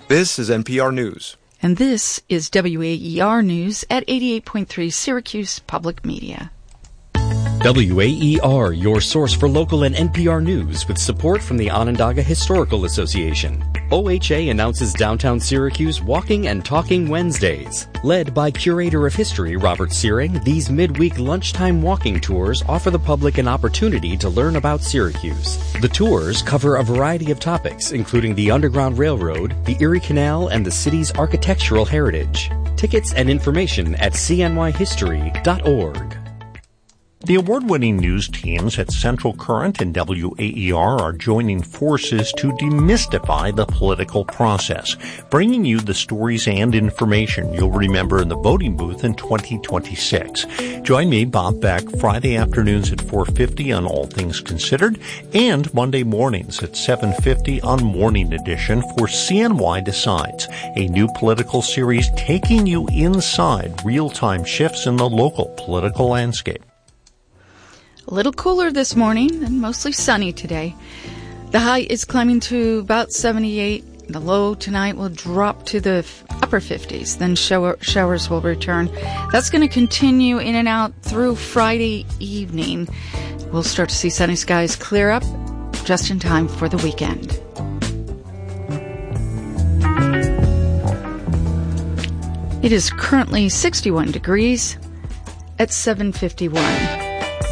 This is NPR News. And this is WAER News at 88.3 Syracuse Public Media. WAER, your source for local and NPR news with support from the Onondaga Historical Association. OHA announces downtown Syracuse Walking and Talking Wednesdays. Led by Curator of History Robert Searing, these midweek lunchtime walking tours offer the public an opportunity to learn about Syracuse. The tours cover a variety of topics, including the Underground Railroad, the Erie Canal, and the city's architectural heritage. Tickets and information at cnyhistory.org. The award-winning news teams at Central Current and WAER are joining forces to demystify the political process, bringing you the stories and information you'll remember in the voting booth in 2026. Join me, Bob Beck, Friday afternoons at 4:50 on All Things Considered, and Monday mornings at 7:50 on Morning Edition for CNY Decides, a new political series taking you inside real-time shifts in the local political landscape. A little cooler this morning and mostly sunny today. The high is climbing to about 78. The low tonight will drop to the upper 50s. Then showers will return. That's going to continue in and out through Friday evening. We'll start to see sunny skies clear up just in time for the weekend. It is currently 61 degrees at 7:51.